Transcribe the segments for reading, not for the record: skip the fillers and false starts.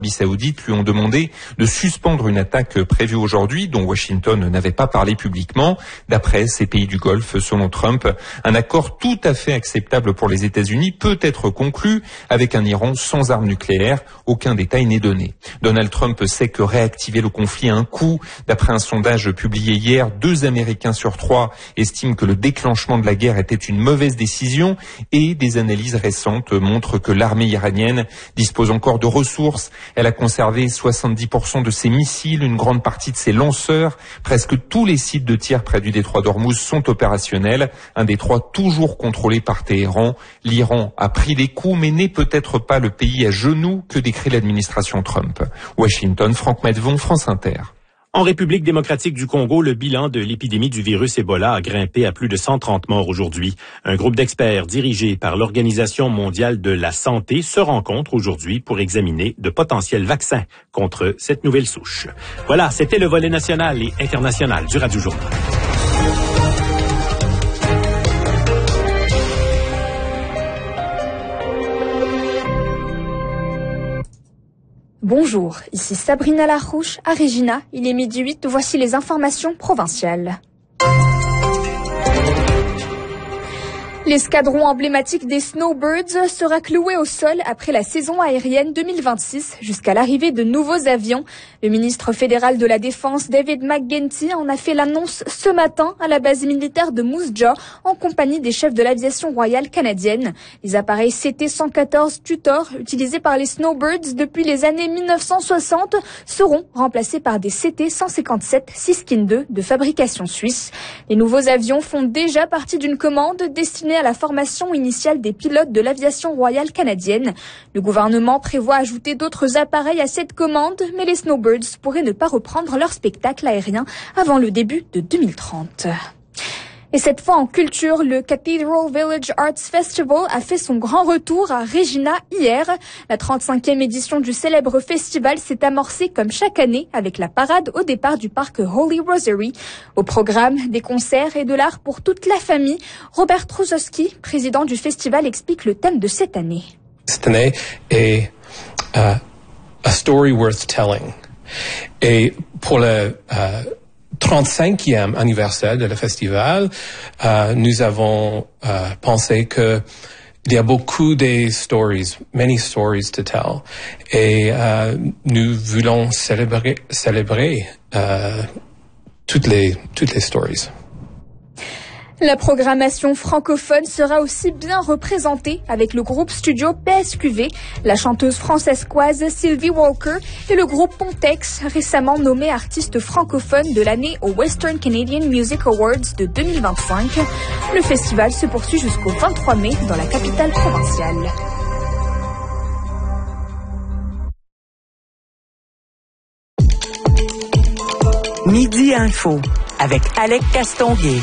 l'Arabie Saoudite lui ont demandé de suspendre une attaque prévue aujourd'hui dont Washington n'avait pas parlé publiquement. D'après ces pays du Golfe, selon Trump, un accord tout à fait acceptable pour les États-Unis peut être conclu avec un Iran sans armes nucléaires. Aucun détail n'est donné. Donald Trump sait que réactiver le conflit a un coût. D'après un sondage publié hier, 2 Américains sur 3 estiment que le déclenchement de la guerre était une mauvaise décision et des analyses récentes montrent que l'armée iranienne dispose encore de ressources. Elle a conservé 70% de ses missiles, une grande partie de ses lanceurs. Presque tous les sites de tir près du détroit d'Ormuz sont opérationnels. Un détroit toujours contrôlé par Téhéran. L'Iran a pris des coups, mais n'est peut-être pas le pays à genoux que décrit l'administration Trump. Washington, Franck Medvon, France Inter. En République démocratique du Congo, le bilan de l'épidémie du virus Ebola a grimpé à plus de 130 morts aujourd'hui. Un groupe d'experts dirigé par l'Organisation mondiale de la santé se rencontre aujourd'hui pour examiner de potentiels vaccins contre cette nouvelle souche. Voilà, c'était le volet national et international du Radio Journal. Bonjour, ici Sabrina Larouche à Regina. Il est 12h08, voici les informations provinciales. L'escadron emblématique des Snowbirds sera cloué au sol après la saison aérienne 2026 jusqu'à l'arrivée de nouveaux avions. Le ministre fédéral de la Défense, David McGuinty, en a fait l'annonce ce matin à la base militaire de Moose Jaw en compagnie des chefs de l'aviation royale canadienne. Les appareils CT-114 Tutor, utilisés par les Snowbirds depuis les années 1960, seront remplacés par des CT-157 Siskin II de fabrication suisse. Les nouveaux avions font déjà partie d'une commande destinée à la formation initiale des pilotes de l'aviation royale canadienne. Le gouvernement prévoit ajouter d'autres appareils à cette commande, mais les Snowbirds pourraient ne pas reprendre leur spectacle aérien avant le début de 2030. Et cette fois en culture, le Cathedral Village Arts Festival a fait son grand retour à Regina hier. La 35e édition du célèbre festival s'est amorcée comme chaque année avec la parade au départ du parc Holy Rosary. Au programme, des concerts et de l'art pour toute la famille. Robert Trusowski, président du festival, explique le thème de cette année. Cette année est a story worth telling. Et pour le 35e anniversaire de le festival, nous avons pensé que il y a beaucoup de stories, many stories to tell, et nous voulons célébrer toutes les stories. La programmation francophone sera aussi bien représentée avec le groupe studio PSQV, la chanteuse française Sylvie Walker et le groupe Pontex, récemment nommé artiste francophone de l'année aux Western Canadian Music Awards de 2025. Le festival se poursuit jusqu'au 23 mai dans la capitale provinciale. Midi Info avec Alec Castonguay.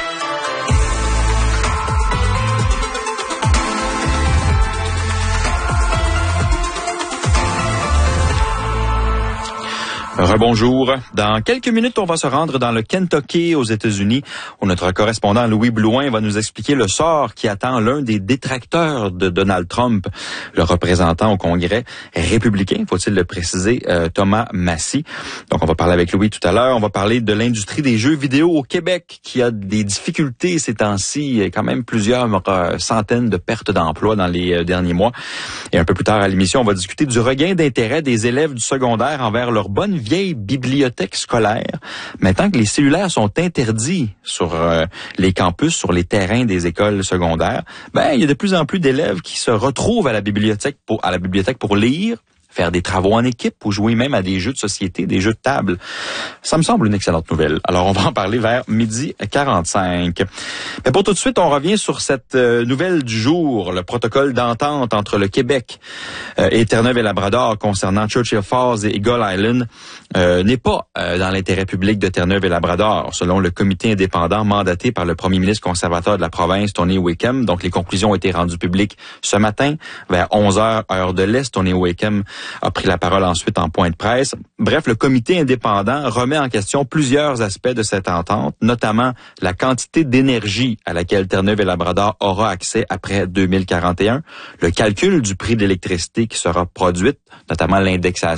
Rebonjour. Dans quelques minutes, on va se rendre dans le Kentucky aux États-Unis où notre correspondant Louis Blouin va nous expliquer le sort qui attend l'un des détracteurs de Donald Trump, le représentant au Congrès républicain, faut-il le préciser, Thomas Massie. Donc, on va parler avec Louis tout à l'heure. On va parler de l'industrie des jeux vidéo au Québec qui a des difficultés ces temps-ci. Il y a quand même plusieurs centaines de pertes d'emplois dans les derniers mois. Et un peu plus tard à l'émission, on va discuter du regain d'intérêt des élèves du secondaire envers leur bonne vieille bibliothèque scolaire. Maintenant que les cellulaires sont interdits sur les campus, sur les terrains des écoles secondaires, il y a de plus en plus d'élèves qui se retrouvent à la bibliothèque pour lire, faire des travaux en équipe ou jouer même à des jeux de société, des jeux de table. Ça me semble une excellente nouvelle. Alors, on va en parler vers 12h45. Mais pour tout de suite, on revient sur cette nouvelle du jour, le protocole d'entente entre le Québec et Terre-Neuve-et-Labrador concernant Churchill Falls et Eagle Island n'est pas dans l'intérêt public de Terre-Neuve-et-Labrador, selon le comité indépendant mandaté par le premier ministre conservateur de la province, Tony Wickham. Donc, les conclusions ont été rendues publiques ce matin, vers 11h, heure de l'Est. Tony Wickham a pris la parole ensuite en point de presse. Bref, le comité indépendant remet en question plusieurs aspects de cette entente, notamment la quantité d'énergie à laquelle Terre-Neuve-et-Labrador aura accès après 2041, le calcul du prix de l'électricité qui sera produite, notamment l'indexation